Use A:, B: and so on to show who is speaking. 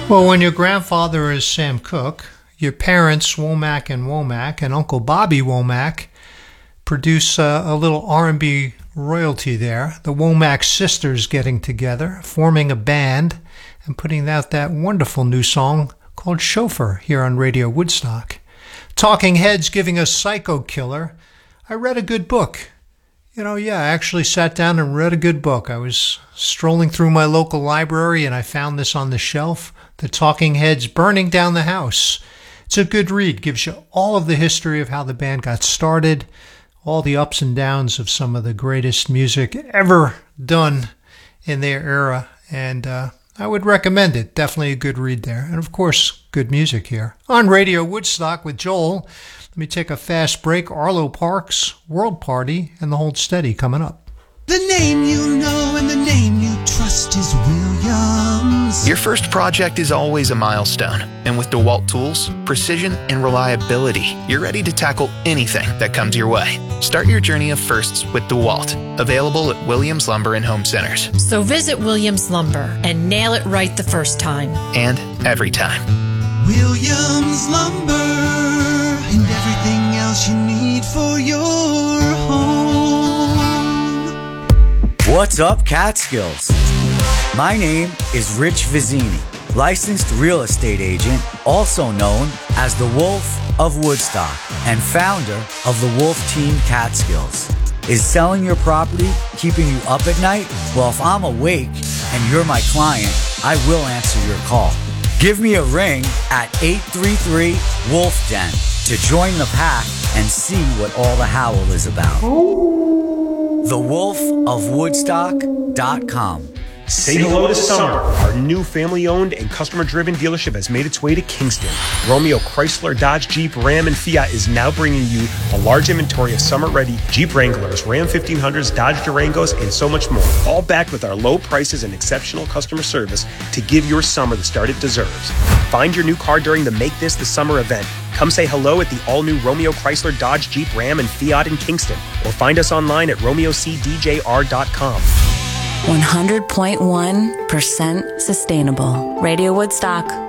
A: Well, when your grandfather is Sam Cooke, your parents, Womack and Womack, and Uncle Bobby Womack produce a little R&B royalty there. The Womack sisters getting together, forming a band, and putting out that wonderful new song called Chauffeur here on Radio Woodstock. Talking Heads giving us Psycho Killer. I read a good book. I actually sat down and read a good book. I was strolling through my local library and I found this on the shelf, The Talking Heads Burning Down the House. It's a good read, gives you all of the history of how the band got started, all the ups and downs of some of the greatest music ever done in their era, and I would recommend it. Definitely a good read there. And of course, good music here. On Radio Woodstock with Joel. Let me take a fast break. Arlo Parks, World Party, and the Hold Steady coming up.
B: The name you know and the name you trust is Williams.
C: Your first project is always a milestone. And with DeWalt tools, precision, and reliability, you're ready to tackle anything that comes your way. Start your journey of firsts with DeWalt. Available at Williams Lumber and Home Centers.
D: So visit Williams Lumber and nail it right the first time.
C: And every time.
B: Williams Lumber and everything else you need for your home.
E: What's up, Catskills? My name is Rich Vizzini, licensed real estate agent, also known as the Wolf of Woodstock and founder of the Wolf Team Catskills. Is selling your property keeping you up at night? Well, if I'm awake and you're my client, I will answer your call. Give me a ring at 833-WOLF-DEN to join the pack and see what all the howl is about. TheWolfOfWoodstock.com.
F: Say hello to Summer. Our new family-owned and customer-driven dealership has made its way to Kingston. Romeo Chrysler, Dodge, Jeep, Ram, and Fiat is now bringing you a large inventory of summer-ready Jeep Wranglers, Ram 1500s, Dodge Durangos, and so much more. All backed with our low prices and exceptional customer service to give your summer the start it deserves. Find your new car during the Make This the Summer event. Come say hello at the all-new Romeo Chrysler, Dodge, Jeep, Ram, and Fiat in Kingston. Or find us online at romeocdjr.com.
G: 100.1% sustainable. Radio Woodstock.